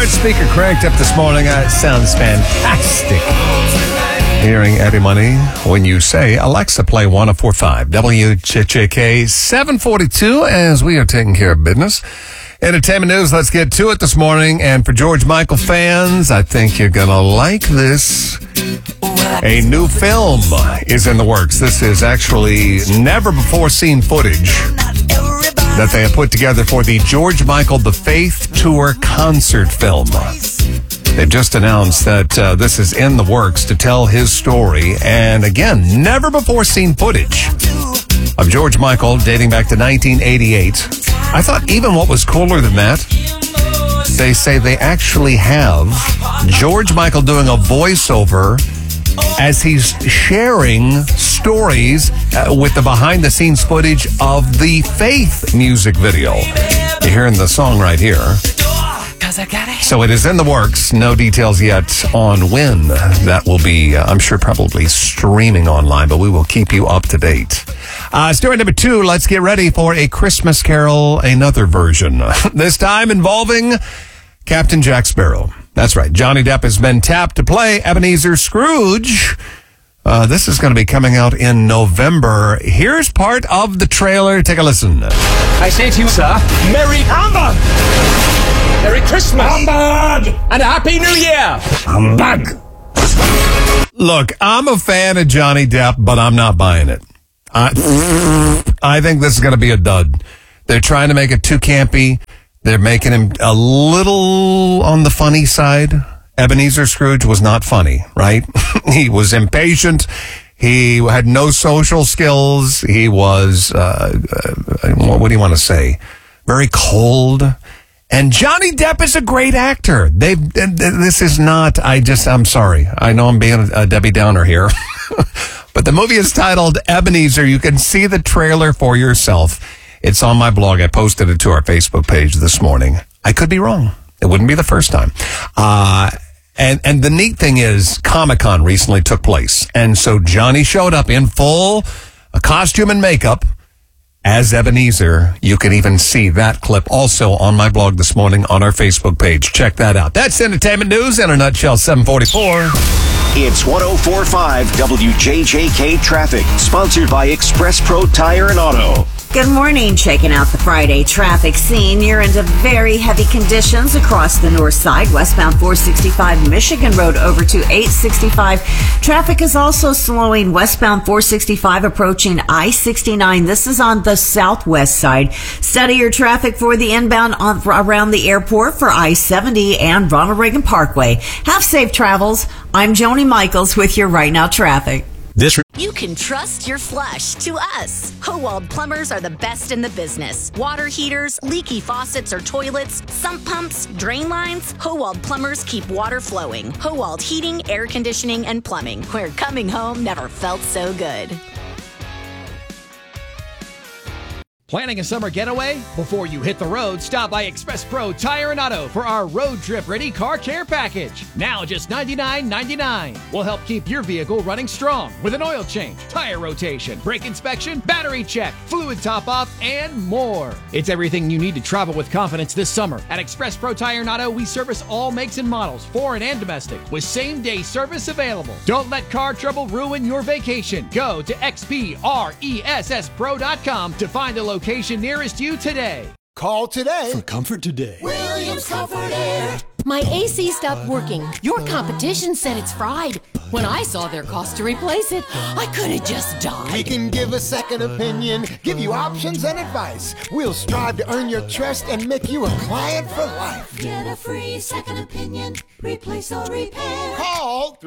smart speaker cranked up this morning. It sounds fantastic. Hearing Eddie Money when you say, Alexa, play 104.5 WJJK 742 as we are taking care of business. Entertainment news, let's get to it this morning. And for George Michael fans, I think you're going to like this. A new film is in the works. This is actually never-before-seen footage that they have put together for the George Michael The Faith Tour concert film. They've just announced that this is in the works to tell his story. And again, never-before-seen footage of George Michael dating back to 1988. I thought even what was cooler than that, they say they actually have George Michael doing a voiceover as he's sharing stories with the behind-the-scenes footage of the Faith music video. You're hearing the song right here. So it is in the works. No details yet on when that will be, I'm sure, probably streaming online, but we will keep you up to date. Story number 2, let's get ready for A Christmas Carol, another version. This time involving Captain Jack Sparrow. That's right. Johnny Depp has been tapped to play Ebenezer Scrooge. This is going to be coming out in November. Here's part of the trailer. Take a listen. I say to you, sir, Merry Humbug! Merry Christmas! Humbug! And a Happy New Year! Humbug! Look, I'm a fan of Johnny Depp, but I'm not buying it. I think this is going to be a dud. They're trying to make it too campy. They're making him a little on the funny side. Ebenezer Scrooge was not funny, right? He was impatient. He had no social skills. He was, what do you want to say? Very cold. And Johnny Depp is a great actor. This is not, I'm sorry. I know I'm being a Debbie Downer here. But the movie is titled Ebenezer. You can see the trailer for yourself. It's on my blog. I posted it to our Facebook page this morning. I could be wrong. It wouldn't be the first time. And the neat thing is Comic-Con recently took place. And so Johnny showed up in full costume and makeup as Ebenezer. You can even see that clip also on my blog this morning on our Facebook page. Check that out. That's entertainment news in a nutshell, 744. It's 104.5 WJJK Traffic, sponsored by Express Pro Tire and Auto. Good morning. Checking out the Friday traffic scene. You're into very heavy conditions across the north side. Westbound 465 Michigan Road over to 865. Traffic is also slowing westbound 465 approaching I-69. This is on the southwest side. Study your traffic for the inbound around the airport for I-70 and Ronald Reagan Parkway. Have safe travels. I'm Joni Michaels with your Right Now traffic. You can trust your flush to us. Howald Plumbers are the best in the business. Water heaters, leaky faucets or toilets, sump pumps, drain lines. Howald Plumbers keep water flowing. Howald Heating, Air Conditioning, and Plumbing, where coming home never felt so good. Planning a summer getaway? Before you hit the road, stop by Express Pro Tire and Auto for our road trip ready car care package. Now just $99.99. We'll help keep your vehicle running strong with an oil change, tire rotation, brake inspection, battery check, fluid top off, and more. It's everything you need to travel with confidence this summer. At Express Pro Tire and Auto, we service all makes and models, foreign and domestic, with same-day service available. Don't let car trouble ruin your vacation. Go to xpresspro.com to find a location nearest you today. Call today for Comfort Today. Williams Comfort Air. My AC stopped working. Your competition said it's fried. When I saw their cost to replace it, I could have just died. We can give a second opinion, give you options and advice. We'll strive to earn your trust and make you a client for life. Get a free second opinion, replace or repair. Call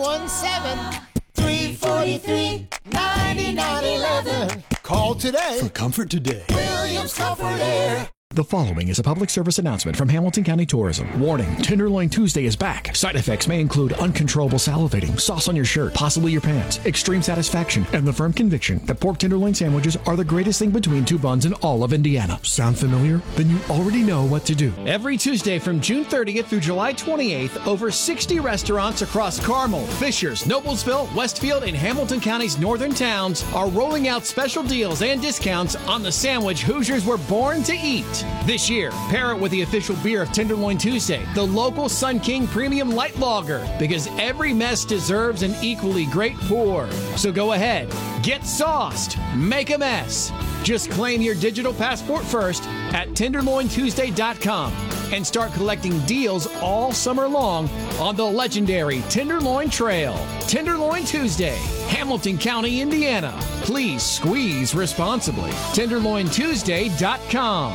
317-343-9911. Call today for Comfort Today. Williams Comfort Air. The following is a public service announcement from Hamilton County Tourism. Warning, Tenderloin Tuesday is back. Side effects may include uncontrollable salivating, sauce on your shirt, possibly your pants, extreme satisfaction, and the firm conviction that pork tenderloin sandwiches are the greatest thing between two buns in all of Indiana. Sound familiar? Then you already know what to do. Every Tuesday from June 30th through July 28th, over 60 restaurants across Carmel, Fishers, Noblesville, Westfield, and Hamilton County's northern towns are rolling out special deals and discounts on the sandwich Hoosiers were born to eat. This year, pair it with the official beer of Tenderloin Tuesday, the local Sun King Premium Light Lager, because every mess deserves an equally great pour. So go ahead, get sauced, make a mess. Just claim your digital passport first at TenderloinTuesday.com and start collecting deals all summer long on the legendary Tenderloin Trail. Tenderloin Tuesday, Hamilton County, Indiana. Please squeeze responsibly. TenderloinTuesday.com.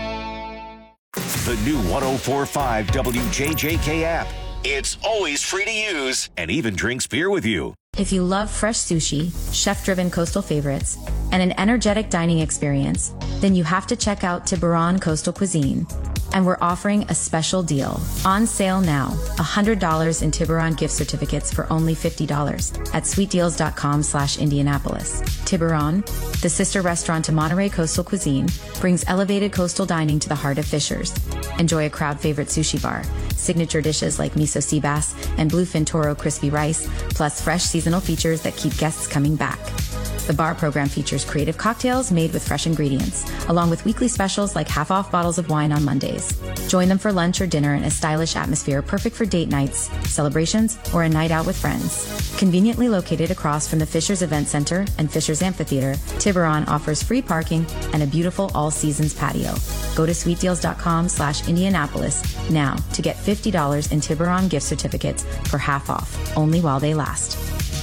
The new 104.5 WJJK app. It's always free to use and even drinks beer with you. If you love fresh sushi, chef-driven coastal favorites, and an energetic dining experience, then you have to check out Tiburon Coastal Cuisine. And we're offering a special deal. On sale now, $100 in Tiburon gift certificates for only $50 at sweetdeals.com/Indianapolis. Tiburon, the sister restaurant to Monterey Coastal Cuisine, brings elevated coastal dining to the heart of Fishers. Enjoy a crowd favorite sushi bar, signature dishes like miso sea bass and bluefin toro crispy rice, plus fresh seasonal features that keep guests coming back. The bar program features creative cocktails made with fresh ingredients, along with weekly specials like half-off bottles of wine on Mondays. Join them for lunch or dinner in a stylish atmosphere perfect for date nights, celebrations, or a night out with friends. Conveniently located across from the Fishers Event Center and Fishers Amphitheater, Tiburon offers free parking and a beautiful all-seasons patio. Go to sweetdeals.com/Indianapolis now to get $50 in Tiburon gift certificates for half off, only while they last.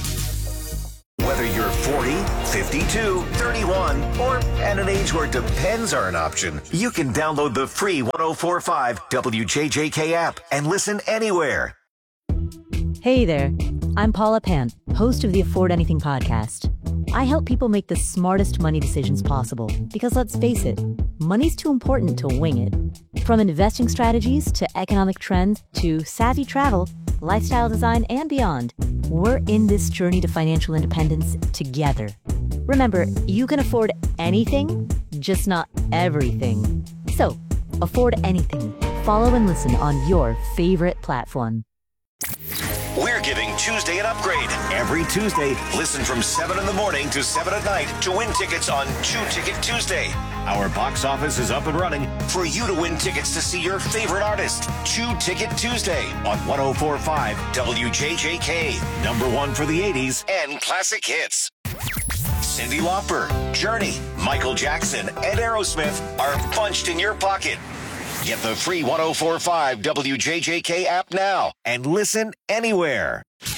Whether you're 40, 52, 31, or at an age where depends are an option, you can download the free 104.5 WJJK app and listen anywhere. Hey there, I'm Paula Pant, host of the Afford Anything podcast. I help people make the smartest money decisions possible because let's face it, money's too important to wing it. From investing strategies to economic trends to savvy travel, lifestyle design, and beyond, we're in this journey to financial independence together. Remember, you can afford anything, just not everything. So, afford anything. Follow and listen on your favorite platform. We're giving Tuesday an upgrade. Every Tuesday, listen from 7 in the morning to 7 at night to win tickets on 2 Ticket Tuesday. Our box office is up and running for you to win tickets to see your favorite artist. 2 Ticket Tuesday on 104.5 WJJK. Number 1 for the 80s and classic hits. Cyndi Lauper, Journey, Michael Jackson, and Aerosmith are punched in your pocket. Get the free 104.5 WJJK app now and listen anywhere.